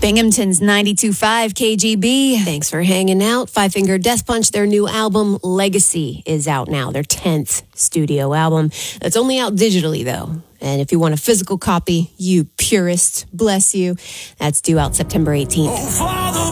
Binghamton's 92.5 KGB. Thanks for hanging out. Five Finger Death Punch, their new album, Legacy, is out now. Their 10th studio album. It's only out digitally, though. And if you want a physical copy, you purist, bless you, that's due out September 18th. Oh, Father,